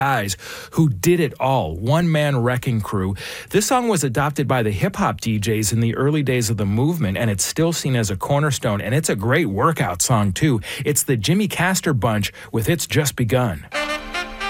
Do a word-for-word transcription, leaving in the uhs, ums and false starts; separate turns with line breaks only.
guys who did it all, one-man wrecking crew. This song was adopted by the hip-hop D Js in the early days of the movement, and it's still seen as a cornerstone, and it's a great workout song, too. It's the Jimmy Castor Bunch with It's Just Begun.